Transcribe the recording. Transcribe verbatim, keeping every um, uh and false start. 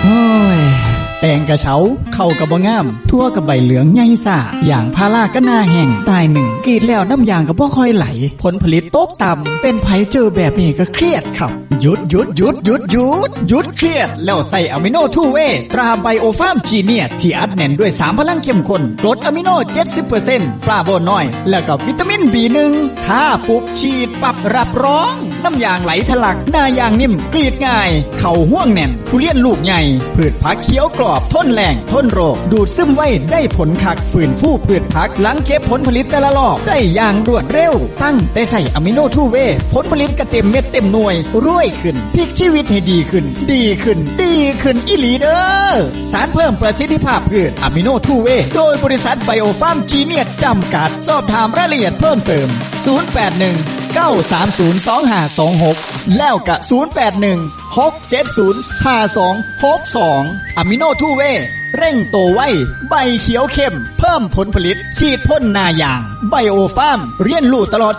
โอ้ยแตงกระเช้าเข้ากับบ่งามทั่วกับใบเหลืองใหญ่ซ่าอย่างพาราก็หน้าแห้งตายหนึ่งกรีดแล้วน้ำยางก็บ่ค่อยไหลผลผลิตตกต่ำเป็นไผเจอแบบนี้ก็เครียดครับหยุดหยุดหยุดหยุดหยุดหยุดเครียดแล้วใส่อะมิโนทูเวย์ตราไบโอฟาร์มจีเนียสที่อัดแน่นด้วยสามพลังเข้มข้นกรดอะมิโน เจ็ดสิบเปอร์เซ็นต์ ฟลาโวนอยด์แล้วก็วิตามิน บี หนึ่ง ถ้าปุ๊บฉีดปั๊บรับรองน้ำยางไหลทะลักหน้ายางนิ่มกรีดง่ายเข่าห้วงแน่นทุเรียนลูกใหญ่พืชผักเขียวกรอบทนแรงทนโรคดูดซึมไว้ได้ผลคักฝืนฟูพืชผักหลังเก็บผลผลิตแต่ละรอบได้อย่างรวดเร็วตั้งแต่ใส่อะมิโนทูเวย์ผลผลิตก็เต็มเม็ดเต็มหน่วยรวยขึ้นพลิกชีวิตให้ดีขึ้นดีขึ้นดีขึ้นอีหลีเด้อสารเพิ่มประสิทธิภาพพืชอะมิโนทูเวย์โดยบริษัทไบโอฟาร์มจีเนียสจำกัดสอบถามรายละเอียดเพิ่มเติมศูนย์ แปด หนึ่ง เก้า สาม ศูนย์ สอง ห้า สอง หกแล้วก็ศูนย์ แปด หนึ่ง หก เจ็ด ศูนย์ ห้า สอง หก สองอะมิโนทูเวย์เร่งโตไวใบเขียวเข้มเพิ่มผลผลิตฉีดพ่นหน้ายางไบโอฟาร์มเรียนรู้ตลอด